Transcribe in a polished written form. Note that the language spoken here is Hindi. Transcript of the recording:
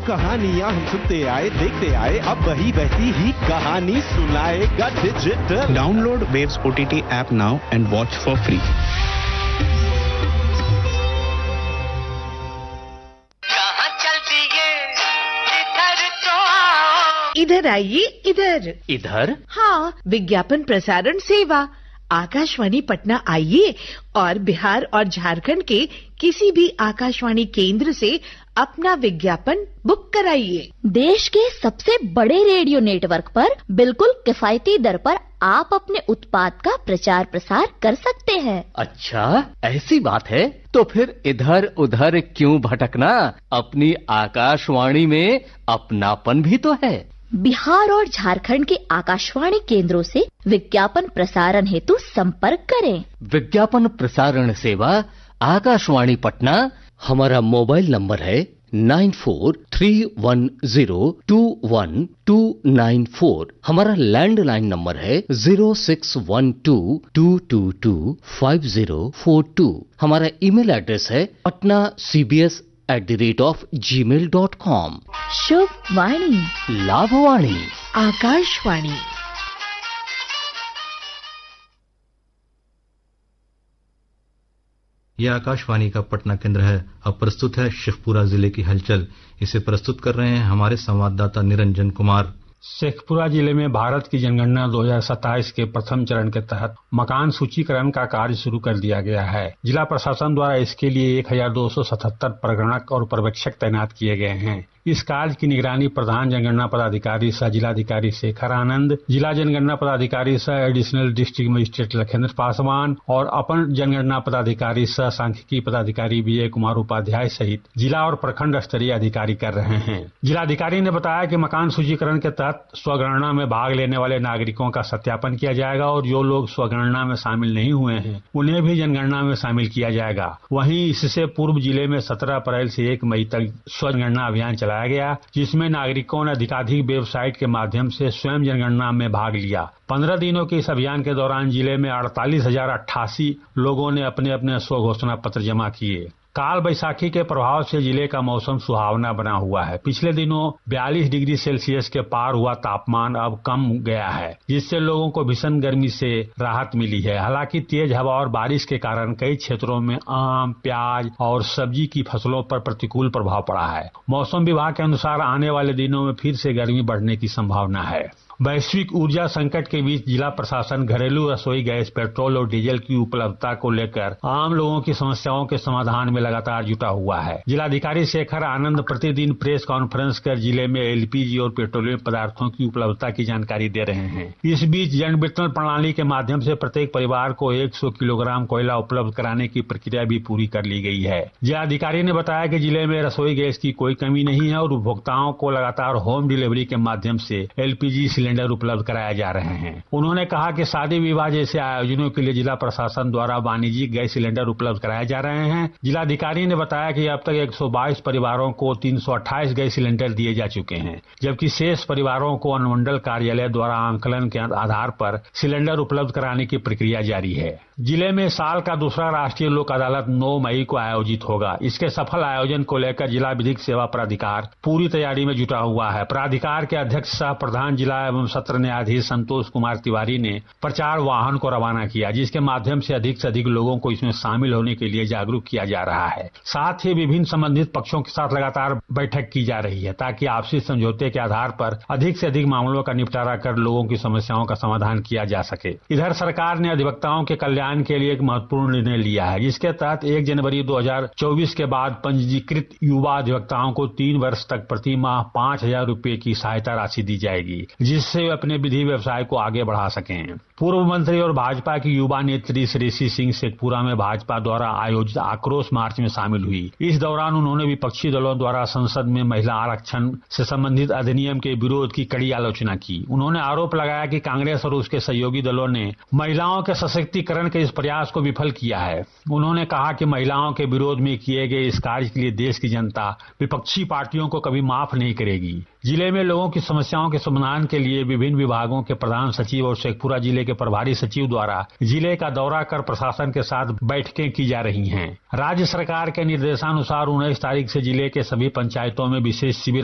कहानियाँ हम सुनते आए, देखते आए, अब वही बहती ही कहानी सुनाएगा digital. Download waves OTT app now and watch for free. इधर आइए, इधर। इधर? हाँ, विज्ञापन प्रसारण सेवा आकाशवाणी पटना आइए और बिहार और झारखंड के किसी भी आकाशवाणी केंद्र से अपना विज्ञापन बुक कराइए। देश के सबसे बड़े रेडियो नेटवर्क पर बिल्कुल किफायती दर पर आप अपने उत्पाद का प्रचार प्रसार कर सकते हैं। अच्छा, ऐसी बात है तो फिर इधर उधर क्यों भटकना, अपनी आकाशवाणी में अपनापन भी तो है। बिहार और झारखंड के आकाशवाणी केंद्रों से विज्ञापन प्रसारण हेतु संपर्क करें। विज्ञापन प्रसारण सेवा आकाशवाणी पटना। हमारा मोबाइल नंबर है 9431021294। हमारा लैंडलाइन नंबर है 0612225042। हमारा ईमेल एड्रेस है patnacbs@gmail.com। शुभ वाणी, लाभवाणी, आकाशवाणी। यह आकाशवाणी का पटना केंद्र है। अब प्रस्तुत है शेखपुरा जिले की हलचल। इसे प्रस्तुत कर रहे हैं हमारे संवाददाता निरंजन कुमार। शेखपुरा जिले में भारत की जनगणना 2027 के प्रथम चरण के तहत मकान सूचीकरण का कार्य शुरू कर दिया गया है। जिला प्रशासन द्वारा इसके लिए 1277 प्रगणक और पर्यवेक्षक तैनात किए गए हैं। इस कार्य की निगरानी प्रधान जनगणना पदाधिकारी सह जिलाधिकारी शेखर आनंद, जिला जनगणना पदाधिकारी सह additional district magistrate Lakhendra Paswan और अपर जनगणना पदाधिकारी सह सांख्यिकी पदाधिकारी विजय कुमार उपाध्याय सहित जिला और प्रखंड स्तरीय अधिकारी कर रहे हैं। जिलाधिकारी ने बताया कि मकान सूचीकरण के तहत स्वगणना में भाग लेने वाले नागरिकों का सत्यापन किया जाएगा और जो लोग स्वगणना में शामिल नहीं हुए हैं उन्हें भी जनगणना में शामिल किया जाएगा। वहीं इससे पूर्व जिले में 17 अप्रैल से 1 मई तक स्वगणना अभियान चलाया गया, जिसमें नागरिकों ने अधिकाधिक वेबसाइट के माध्यम से स्वयं जनगणना में भाग लिया। 15 दिनों के इस अभियान के दौरान जिले में 48,088 लोगों ने अपने अपने स्व घोषणा पत्र जमा किए। काल बैसाखी के प्रभाव से जिले का मौसम सुहावना बना हुआ है। पिछले दिनों 42 डिग्री सेल्सियस के पार हुआ तापमान अब कम गया है, जिससे लोगों को भीषण गर्मी से राहत मिली है। हालांकि तेज हवा और बारिश के कारण कई क्षेत्रों में आम, प्याज और सब्जी की फसलों पर प्रतिकूल प्रभाव पड़ा है। मौसम विभाग के अनुसार आने वाले दिनों में फिर से गर्मी बढ़ने की संभावना है। वैश्विक ऊर्जा संकट के बीच जिला प्रशासन घरेलू रसोई गैस, पेट्रोल और डीजल की उपलब्धता को लेकर आम लोगों की समस्याओं के समाधान में लगातार जुटा हुआ है। जिलाधिकारी शेखर आनंद प्रतिदिन प्रेस कॉन्फ्रेंस कर जिले में LPG और पेट्रोलियम पदार्थों की उपलब्धता की जानकारी दे रहे हैं। इस बीच जन वितरण प्रणाली के माध्यम से प्रत्येक परिवार को 100 किलोग्राम कोयला उपलब्ध कराने की प्रक्रिया भी पूरी कर ली गई है। जिलाधिकारी ने बताया कि जिले में रसोई गैस की कोई कमी नहीं है और उपभोक्ताओं को लगातार होम डिलीवरी के माध्यम से LPG सिलेंडर उपलब्ध कराए जा रहे हैं। उन्होंने कहा कि शादी विवाह जैसे आयोजनों के लिए जिला प्रशासन द्वारा वाणिज्यिक गैस सिलेंडर उपलब्ध कराए जा रहे हैं। जिलाधिकारी ने बताया कि अब तक 122 परिवारों को 328 गैस सिलेंडर दिए जा चुके हैं, जबकि शेष परिवारों को अनुमंडल कार्यालय द्वारा आंकलन के आधार पर सिलेंडर उपलब्ध कराने की प्रक्रिया जारी है। जिले में साल का दूसरा राष्ट्रीय लोक अदालत 9 मई को आयोजित होगा। इसके सफल आयोजन को लेकर जिला विधिक सेवा प्राधिकार पूरी तैयारी में जुटा हुआ है। प्राधिकार के अध्यक्ष सह प्रधान जिला एवं सत्र न्यायाधीश संतोष कुमार तिवारी ने प्रचार वाहन को रवाना किया, जिसके माध्यम से अधिक लोगों को इसमें शामिल होने के लिए जागरूक किया जा रहा है। साथ ही विभिन्न संबंधित पक्षों के साथ लगातार बैठक की जा रही है, ताकि आपसी समझौते के आधार पर अधिक से अधिक मामलों का निपटारा कर लोगों की समस्याओं का समाधान किया जा सके। इधर सरकार ने अधिवक्ताओं के कल्याण के लिए एक महत्वपूर्ण निर्णय लिया है, जिसके तहत 1 जनवरी 2024 के बाद पंजीकृत युवा अधिवक्ताओं को 3 वर्ष तक प्रति माह 5,000 रुपए की सहायता राशि दी जाएगी, जिससे वे अपने विधि व्यवसाय को आगे बढ़ा सकें। पूर्व मंत्री और भाजपा की युवा नेत्री श्रेयसी सिंह शेखपुरा में भाजपा द्वारा आयोजित आक्रोश मार्च में शामिल हुई। इस दौरान उन्होंने विपक्षी दलों द्वारा संसद में महिला आरक्षण से संबंधित अधिनियम के विरोध की कड़ी आलोचना की। उन्होंने आरोप लगाया कि कांग्रेस और उसके सहयोगी दलों ने महिलाओं के सशक्तिकरण के इस प्रयास को विफल किया है। उन्होंने कहा कि महिलाओं के विरोध में किए गए इस कार्य के लिए देश की जनता विपक्षी पार्टियों को कभी माफ नहीं करेगी। जिले में लोगों की समस्याओं के समाधान के लिए विभिन्न विभागों के प्रधान सचिव और शेखपुरा जिले के प्रभारी सचिव द्वारा जिले का दौरा कर प्रशासन के साथ बैठकें की जा रही हैं। राज्य सरकार के निर्देशानुसार 19 तारीख से जिले के सभी पंचायतों में विशेष शिविर